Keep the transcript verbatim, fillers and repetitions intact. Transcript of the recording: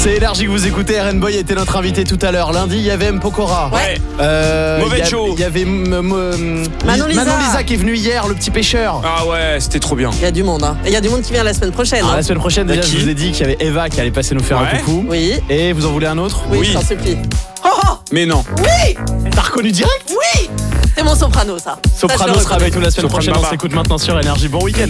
C'est Énergie que vous écoutez. R N Boy était notre invité tout à l'heure. Lundi, il y avait M. Pokora. Ouais. Euh, Mauvais il y a- show. Il y avait m- m- Manon Lisa. Manon Lisa qui est venue hier, le petit pêcheur. Ah ouais, c'était trop bien. Il y a du monde, hein. Et il y a du monde qui vient la semaine prochaine. Ah, hein. la semaine prochaine, Y'a déjà, qui je vous ai dit qu'il y avait Eva qui allait passer nous faire Ouais. un coucou. Oui, Et vous en voulez un autre? oui, Oui. je t'en supplie. Oh, oh, Mais non. oui, T'as reconnu direct? oui. C'est mon soprano, ça. Ça, je Soprano le sera avec nous la semaine Soprano prochaine. On Baba. s'écoute maintenant sur Énergie. Bon week-end.